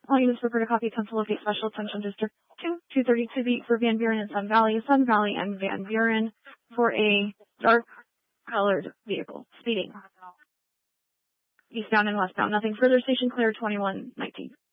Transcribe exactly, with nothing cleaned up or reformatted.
All units report a copy. Attempt to locate Special Attention District two, two thirty-two beat for Van Buren and Sun Valley, Sun Valley and Van Buren for a dark colored vehicle speeding eastbound and westbound. Nothing further. Station clear. twenty-one nineteen.